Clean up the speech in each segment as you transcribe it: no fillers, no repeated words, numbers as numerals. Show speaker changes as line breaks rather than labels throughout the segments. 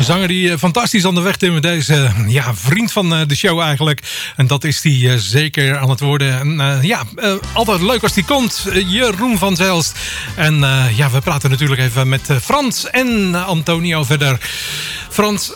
zanger die fantastisch aan de weg timmert. Deze vriend van de show eigenlijk. En dat is die zeker aan het worden. En, altijd leuk als die komt. Jeroen van Zelst. En we praten natuurlijk even met Frans en Antonio verder. Frans,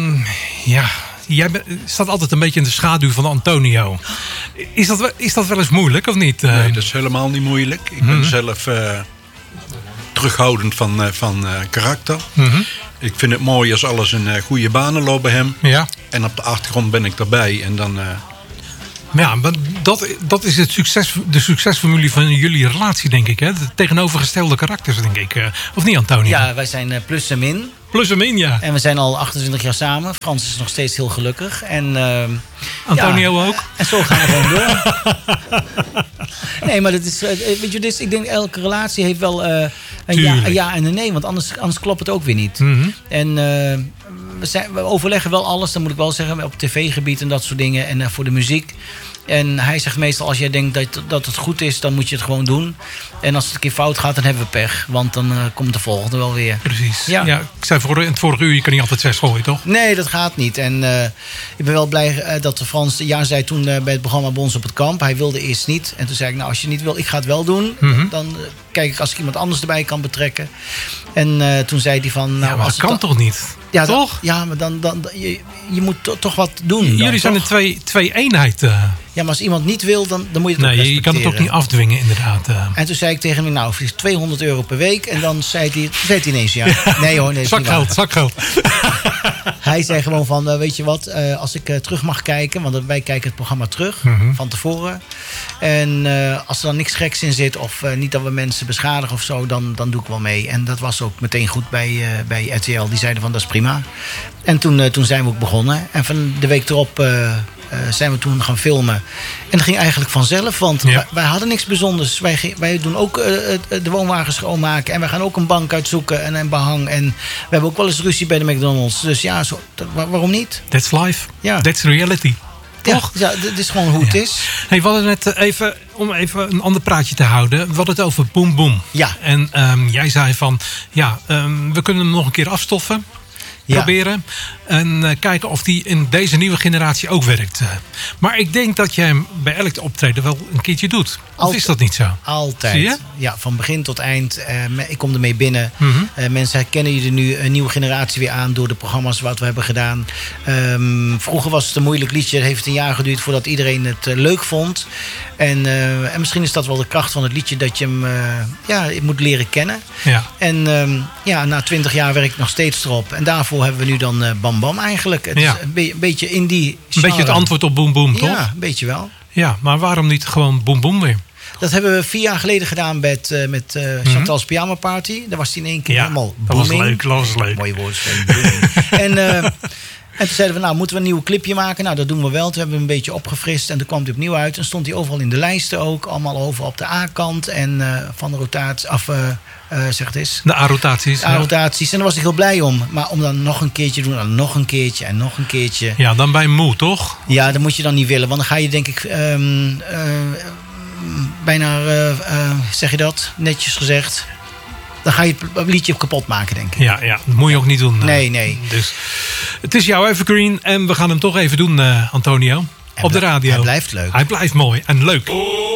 jij staat altijd een beetje in de schaduw van Antonio. Is dat wel eens moeilijk of niet?
Nee, dat is helemaal niet moeilijk. Ik ben zelf terughoudend van karakter. Mm-hmm. Ik vind het mooi als alles in goede banen loopt bij hem. Ja. En op de achtergrond ben ik erbij. En dan...
Ja, maar dat is de succesformule van jullie relatie, denk ik. Hè? De tegenovergestelde karakters, denk ik. Of niet, Antonio?
Ja, wij zijn plus en min.
Plus en min, ja.
En we zijn al 28 jaar samen. Frans is nog steeds heel gelukkig. En,
Antonio ook.
En zo gaan we gewoon door. Nee, maar dat is, weet je, ik denk elke relatie heeft wel een ja en een nee. Want anders klopt het ook weer niet. Mm-hmm. En we overleggen wel alles, dat moet ik wel zeggen. Op tv-gebied en dat soort dingen. En voor de muziek. En hij zegt meestal, als jij denkt dat het goed is, dan moet je het gewoon doen. En als het een keer fout gaat, dan hebben we pech. Want dan komt de volgende wel weer.
Precies. Ja, ik zei in het vorige uur, je kan niet altijd 6 gooien, toch?
Nee, dat gaat niet. En ik ben wel blij dat Frans zei toen bij het programma bij ons op het kamp. Hij wilde eerst niet. En toen zei ik, nou, als je niet wil, ik ga het wel doen. Mm-hmm. Dan kijk ik als ik iemand anders erbij kan betrekken. En toen zei hij van... Nou,
maar dat kan toch niet?
Ja,
toch?
Maar dan je moet toch wat doen.
Jullie zijn een twee eenheid.
Ja, maar als iemand niet wil, dan moet je het ook respecteren.
Je kan het ook niet afdwingen, inderdaad.
En toen zei ik tegen hem, nou, €200 per week. En dan zei hij ineens, ja. Nee hoor, nee.
Zakgeld.
Hij zei gewoon van, weet je wat, als ik terug mag kijken. Want wij kijken het programma terug, van tevoren. En als er dan niks geks in zit, of niet dat we mensen beschadigen of zo, dan doe ik wel mee. En dat was ook meteen goed bij RTL. Die zeiden van, dat is prima. En toen zijn we ook begonnen. En van de week erop... zijn we toen gaan filmen. En dat ging eigenlijk vanzelf, want wij hadden niks bijzonders. Wij doen ook de woonwagen schoonmaken. En wij gaan ook een bank uitzoeken en een behang. En we hebben ook wel eens ruzie bij de McDonald's. Dus ja, waarom niet?
That's life. Ja. That's reality. Toch?
Ja, dit is gewoon hoe het is.
Hey, we hadden net om even een ander praatje te houden. We hadden het over Boem Boem.
Ja.
En jij zei van, we kunnen hem nog een keer afstoffen. Proberen. En kijken of die in deze nieuwe generatie ook werkt. Maar ik denk dat jij hem bij elk optreden wel een keertje doet. Of is dat niet zo?
Altijd.
Zie je?
Ja, van begin tot eind. Ik kom ermee binnen.
Mm-hmm.
Mensen herkennen je er nu een nieuwe generatie weer aan door de programma's wat we hebben gedaan. Vroeger was het een moeilijk liedje. Het heeft een jaar geduurd voordat iedereen het leuk vond. En misschien is dat wel de kracht van het liedje dat je hem moet leren kennen. Ja. En na 20 jaar werk ik nog steeds erop. En daarvoor hebben we nu dan Bam Bam eigenlijk. Het is een beetje in die genre.
Een beetje het antwoord op Boem Boem, toch?
Ja, een beetje wel.
Ja, maar waarom niet gewoon Boem Boem weer?
Dat hebben we 4 jaar geleden gedaan met Chantal's Pyjama Party. Daar was hij in één keer helemaal booming.
Dat was leuk.
Mooie woordspeling. En toen zeiden we, nou, moeten we een nieuw clipje maken? Nou, dat doen we wel. Toen hebben we een beetje opgefrist. En toen kwam hij opnieuw uit. En stond hij overal in de lijsten ook. Allemaal over op de A-kant. En van de rotatie... zeg het eens.
De A-rotaties.
A-rotaties. En daar was ik heel blij om. Maar om dan nog een keertje te doen. En nog een keertje. En nog een keertje.
Ja, dan bij moe, toch?
Ja, dat moet je dan niet willen. Want dan ga je denk ik... bijna... zeg je dat? Netjes gezegd. Dan ga je het liedje kapot maken, denk ik.
Ja, dat moet je ook niet doen.
Nee.
Dus het is jouw evergreen en we gaan hem toch even doen, Antonio. Op de radio.
Hij blijft leuk.
Hij blijft mooi en leuk.